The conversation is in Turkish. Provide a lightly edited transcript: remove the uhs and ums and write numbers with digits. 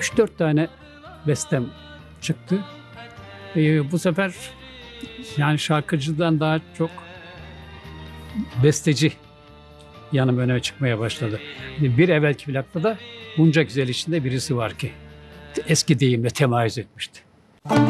3-4 tane bestem çıktı. Bu sefer yani şarkıcıdan daha çok besteci yanım öne çıkmaya başladı. Bir evvelki plakta da bunca güzel içinde birisi var ki eski deyimle temayüz etmişti.